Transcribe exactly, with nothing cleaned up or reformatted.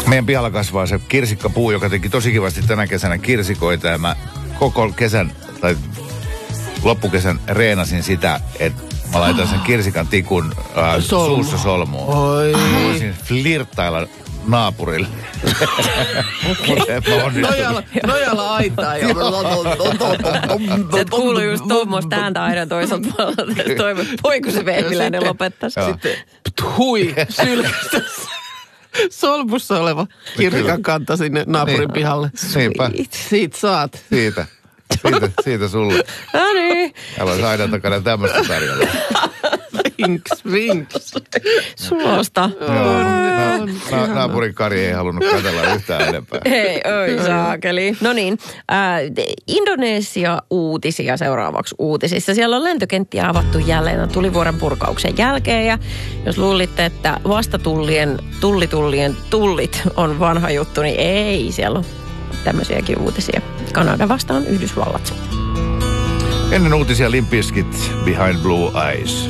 Meidän pihalla kasvaa se kirsikkapuu, joka teki tosi kivasti tänä kesänä kirsikoita. Ja mä koko kesän, tai loppukesän reenasin sitä, että mä laitan sen kirsikan tikun äh, Solmu. suussa solmuun. Oi. Mä voisin flirttailla naapurille. Nojalla, nojalla aitaa ja... Se kuuluu just tuommoista ääntä aina toiselta puolelta. Toivon, voiko se vehviläinen lopettaisi? Sitten hui, sylkästä solmussa oleva kirsikan kanta sinne naapurin niin. pihalle. Niinpä. Siitä saat. Siitä. Siitä, siitä sulle. No niin. Älä olisi aina takana tämmöistä tarjolla. Rinks, rinks. Sulosta. Joo, na, na, naapurin Kari ei halunnut katsella yhtään enempää. Hei, oi saakeli. No niin, äh, Indonesia-uutisia seuraavaksi uutisissa. Siellä on lentokenttiä avattu jälleen tulivuoren purkauksen jälkeen. Ja jos luulitte, että vastatullien, tullitullien tullit on vanha juttu, niin ei, siellä on tämmöisiäkin uutisia. Kanada vastaan Yhdysvallat. Ennen uutisia Limp Bizkit Behind Blue Eyes.